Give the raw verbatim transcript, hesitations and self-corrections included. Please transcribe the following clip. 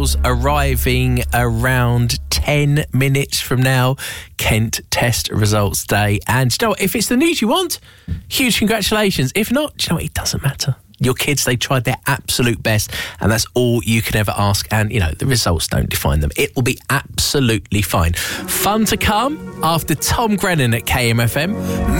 Arriving around ten minutes from now, Kent Test Results Day. And you know what? If it's the news you want, huge congratulations. If not, you know what? It doesn't matter. Your kids, they tried their absolute best, and that's all you can ever ask. And, you know, the results don't define them. It will be absolutely fine. Fun to come after Tom Grennan at K M F M.